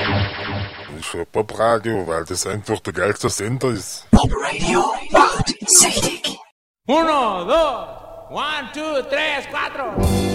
Ich höre Popradio, weil das einfach der geilste Sender ist. Popradio macht süchtig. 1, 2, 1, 2, 3, 4.